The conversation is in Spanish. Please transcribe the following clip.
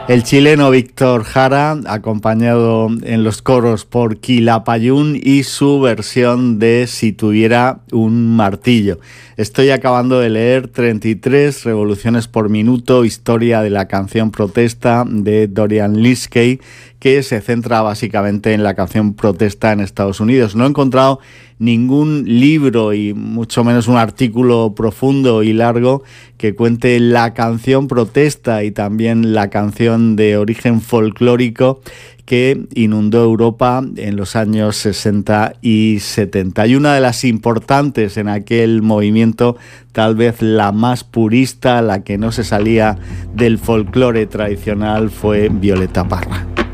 El chileno Víctor Jara, acompañado en los coros por Quilapayún y su versión de Si tuviera un martillo. Estoy acabando de leer 33 revoluciones por minuto, historia de la canción protesta de Dorian Lynskey, que se centra básicamente en la canción protesta en Estados Unidos. No he encontrado ningún libro y mucho menos un artículo profundo y largo que cuente la canción protesta y también la canción de origen folclórico que inundó Europa en los años 60 y 70. Y una de las importantes en aquel movimiento, tal vez la más purista, la que no se salía del folclore tradicional, fue Violeta Parra.